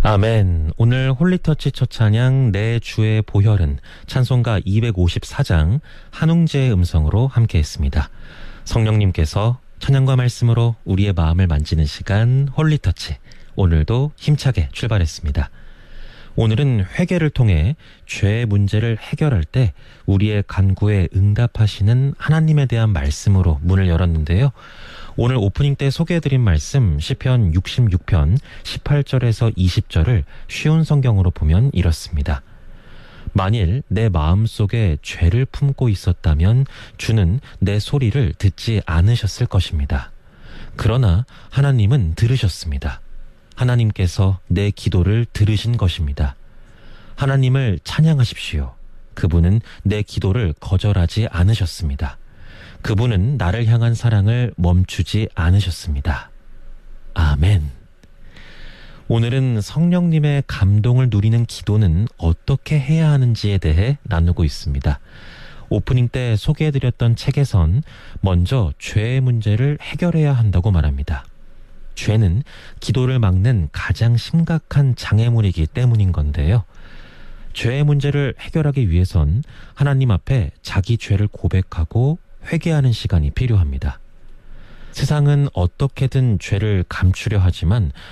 아멘. 오늘 홀리터치 첫 찬양 내 주의 보혈은 찬송가 254장 한웅재의 음성으로 함께했습니다. 성령님께서 찬양과 말씀으로 우리의 마음을 만지는 시간 홀리터치, 오늘도 힘차게 출발했습니다. 오늘은 회개를 통해 죄의 문제를 해결할 때 우리의 간구에 응답하시는 하나님에 대한 말씀으로 문을 열었는데요. 오늘 오프닝 때 소개해드린 말씀 시편 66편 18절에서 20절을 쉬운 성경으로 보면 이렇습니다. 만일 내 마음속에 죄를 품고 있었다면 주는 내 소리를 듣지 않으셨을 것입니다. 그러나 하나님은 들으셨습니다. 하나님께서 내 기도를 들으신 것입니다. 하나님을 찬양하십시오. 그분은 내 기도를 거절하지 않으셨습니다. 그분은 나를 향한 사랑을 멈추지 않으셨습니다. 아멘. 오늘은 성령님의 감동을 누리는 기도는 어떻게 해야 하는지에 대해 나누고 있습니다. 오프닝 때 소개해드렸던 책에선 먼저 죄의 문제를 해결해야 한다고 말합니다. 죄는 기도를 막는 가장 심각한 장애물이기 때문인 건데요. 죄의 문제를 해결하기 위해선 하나님 앞에 자기 죄를 고백하고 회개하는 시간이 필요합니다. 세상은 어떻게든 죄를 감추려 하지만